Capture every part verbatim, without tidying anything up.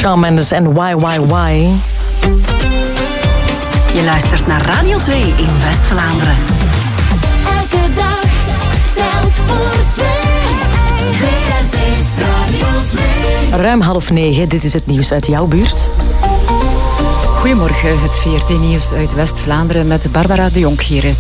Shawn Mendes en Why, Why, Why. Je luistert naar Radio twee in West-Vlaanderen. Elke dag telt voor twee. V R T Radio twee. Ruim half negen, dit is het nieuws uit jouw buurt. Goedemorgen, het V R T-nieuws uit West-Vlaanderen met Barbara de Jonkgeren.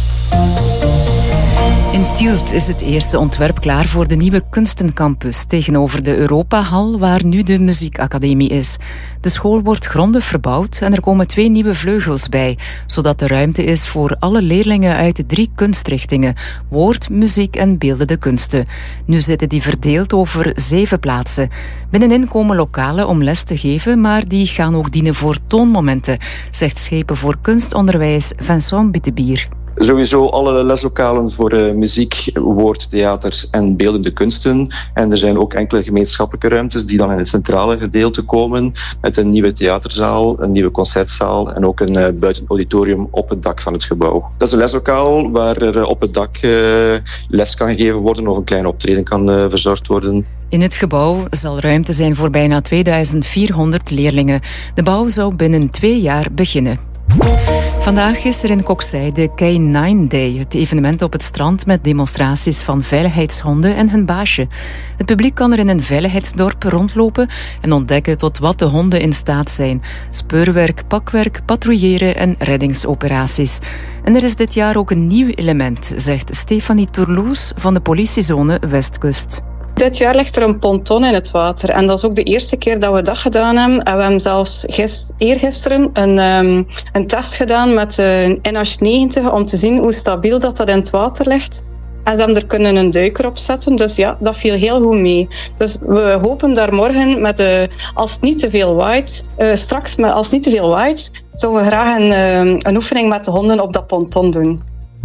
In Tielt is het eerste ontwerp klaar voor de nieuwe kunstencampus tegenover de Europahal, waar nu de muziekacademie is. De school wordt grondig verbouwd en er komen twee nieuwe vleugels bij, zodat er ruimte is voor alle leerlingen uit de drie kunstrichtingen: woord, muziek en beeldende kunsten. Nu zitten die verdeeld over zeven plaatsen. Binnenin komen lokalen om les te geven, maar die gaan ook dienen voor toonmomenten, zegt Schepen voor Kunstonderwijs Vincent Bittebier. Sowieso alle leslokalen voor uh, muziek, woord, theater en beeldende kunsten. En er zijn ook enkele gemeenschappelijke ruimtes die dan in het centrale gedeelte komen, met een nieuwe theaterzaal, een nieuwe concertzaal en ook een uh, buitenauditorium op het dak van het gebouw. Dat is een leslokaal waar er uh, op het dak uh, les kan gegeven worden of een kleine optreden kan uh, verzorgd worden. In het gebouw zal ruimte zijn voor bijna tweeduizend vierhonderd leerlingen. De bouw zou binnen twee jaar beginnen. Vandaag is er in Koksij de K nine Day, het evenement op het strand met demonstraties van veiligheidshonden en hun baasje. Het publiek kan er in een veiligheidsdorp rondlopen en ontdekken tot wat de honden in staat zijn. Speurwerk, pakwerk, patrouilleren en reddingsoperaties. En er is dit jaar ook een nieuw element, zegt Stefanie Tourloes van de politiezone Westkust. Dit jaar ligt er een ponton in het water en dat is ook de eerste keer dat we dat gedaan hebben. En we hebben zelfs gist, eergisteren een, um, een test gedaan met een N H negentig om te zien hoe stabiel dat, dat in het water ligt. En ze hebben er kunnen een duiker op zetten, dus ja, dat viel heel goed mee. Dus we hopen daar morgen, met de, als het niet te veel waait, uh, straks met, als het niet te veel waait, zouden we graag een, uh, een oefening met de honden op dat ponton doen.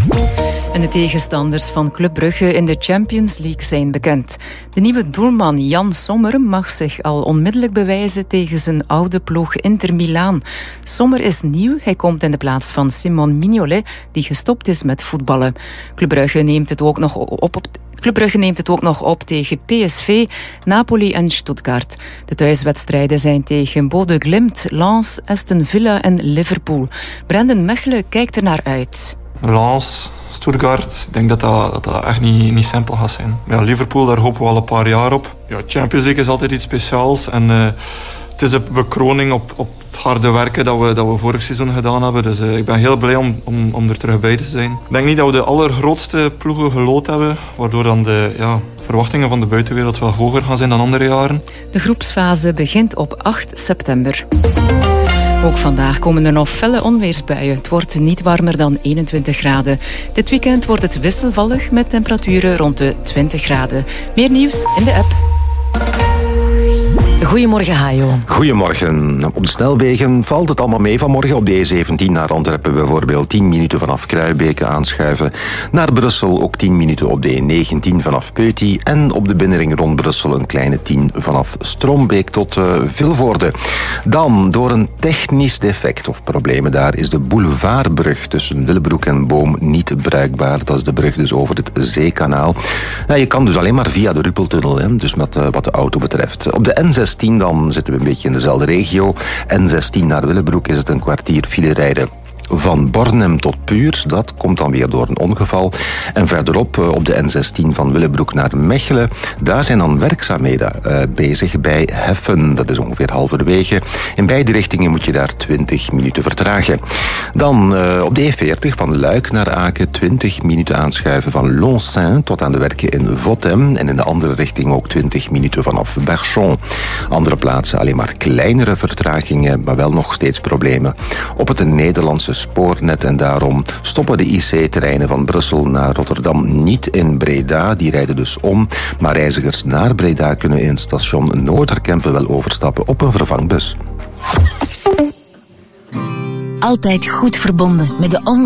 En de tegenstanders van Club Brugge in de Champions League zijn bekend. De nieuwe doelman Jan Sommer mag zich al onmiddellijk bewijzen tegen zijn oude ploeg Inter Milaan. Sommer is nieuw, hij komt in de plaats van Simon Mignolet, die gestopt is met voetballen. Club Brugge neemt het ook nog op, op Club Brugge neemt het ook nog op tegen P S V, Napoli en Stuttgart. De thuiswedstrijden zijn tegen Bodø Glimt, Lens, Aston Villa en Liverpool. Brendan Mechelen kijkt er naar uit. Lens, Stuttgart, ik denk dat dat, dat, dat echt niet, niet simpel gaat zijn. Ja, Liverpool, daar hopen we al een paar jaar op. Ja, Champions League is altijd iets speciaals. En uh, het is een bekroning op, op het harde werken dat we, dat we vorig seizoen gedaan hebben. Dus uh, ik ben heel blij om, om, om er terug bij te zijn. Ik denk niet dat we de allergrootste ploegen gelood hebben, waardoor dan de ja, verwachtingen van de buitenwereld wel hoger gaan zijn dan andere jaren. De groepsfase begint op acht september. Ook vandaag komen er nog felle onweersbuien. Het wordt niet warmer dan eenentwintig graden. Dit weekend wordt het wisselvallig met temperaturen rond de twintig graden. Meer nieuws in de app. Goedemorgen, Hajo. Goedemorgen. Op de snelwegen valt het allemaal mee vanmorgen. Op de E zeventien naar Antwerpen bijvoorbeeld tien minuten vanaf Kruibeke aanschuiven. Naar Brussel ook tien minuten op de E negentien vanaf Peuty. En op de binnenring rond Brussel een kleine tien vanaf Strombeek tot uh, Vilvoorde. Dan, door een technisch defect of problemen daar, is de boulevardbrug tussen Willebroek en Boom niet bruikbaar. Dat is de brug dus over het Zeekanaal. Ja, je kan dus alleen maar via de Ruppeltunnel, hè, dus met, uh, wat de auto betreft. Op de N zestien dan zitten we een beetje in dezelfde regio. N zestien naar Willebroek is het een kwartier file rijden. Van Bornem tot Puurs, dat komt dan weer door een ongeval. En verderop op de N zestien van Willebroek naar Mechelen, daar zijn dan werkzaamheden uh, bezig bij Heffen. Dat is ongeveer halverwege. In beide richtingen moet je daar twintig minuten vertragen. Dan uh, op de E veertig van Luik naar Aken twintig minuten aanschuiven van Lonsaint tot aan de werken in Votem. En in de andere richting ook twintig minuten vanaf Berchon. Andere plaatsen alleen maar kleinere vertragingen, maar wel nog steeds problemen. Op het Nederlandse spoornet en daarom stoppen de I C-treinen van Brussel naar Rotterdam niet in Breda. Die rijden dus om, maar reizigers naar Breda kunnen in station Noorderkempen wel overstappen op een vervangbus. Altijd goed verbonden met de